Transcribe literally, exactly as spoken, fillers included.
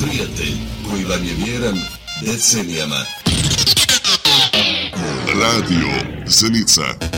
Prijatelj koji vam je vjeran decenijama. Radio Zenica.